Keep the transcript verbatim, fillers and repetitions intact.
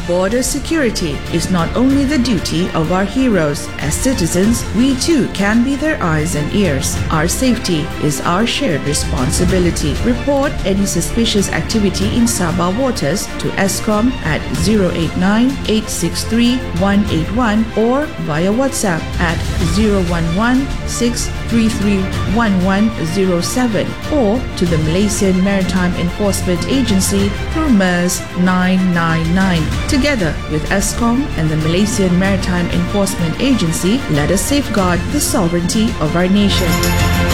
Border security is not only the duty of our heroes. As citizens, we too can be their eyes and ears. Our safety is our shared responsibility. Report any suspicious activity in Sabah waters to ESCOM at zero eight nine, eight six three, one eight one or via WhatsApp at zero one one, six three three, one one zero seven or to the Malaysian Maritime Enforcement Agency through M E R S nine nine nine. Together with ESCOM and the Malaysian Maritime Enforcement Agency, let us safeguard the sovereignty of our nation.